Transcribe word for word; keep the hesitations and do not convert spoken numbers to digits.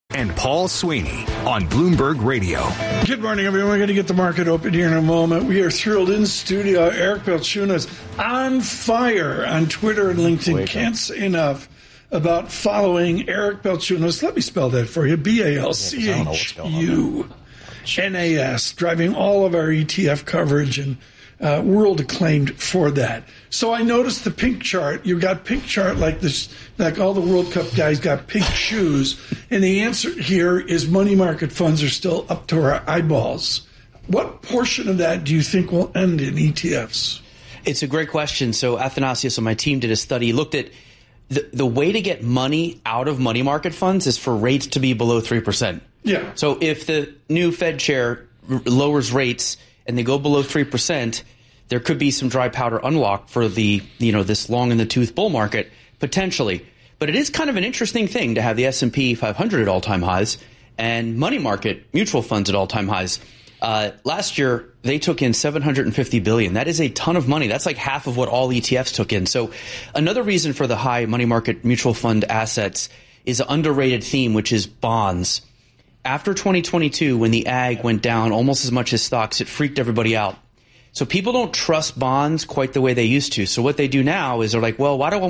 And Paul Sweeney on Bloomberg Radio. Good morning, everyone. We're going to get the market open here in a moment. We are thrilled in studio. Eric Balchunas on fire on Twitter and LinkedIn. Can't say enough about following Eric Balchunas. Let me spell that for you. B A L C H U N A S. Driving all of our E T F coverage and uh, world acclaimed for that. So I noticed the pink chart. You got pink chart like this, like all the World Cup guys got pink shoes. And the answer here is money market funds are still up to our eyeballs. What portion of that do you think will end in E T Fs? It's a great question. So Athanasius and my team did a study, looked at the, the way to get money out of money market funds is for rates to be below three percent. Yeah. So if the new Fed chair r- lowers rates and they go below three percent, there could be some dry powder unlocked for the, you know, this long in the tooth bull market, potentially. But it is kind of an interesting thing to have the S and P five hundred at all-time highs and money market mutual funds at all-time highs. Uh, last year, they took in seven hundred fifty billion dollars. That is a ton of money. That's like half of what all E T Fs took in. So another reason for the high money market mutual fund assets is an underrated theme, which is bonds. After twenty twenty-two, when the ag went down almost as much as stocks, it freaked everybody out. So people don't trust bonds quite the way they used to. So what they do now is they're like, well, why do I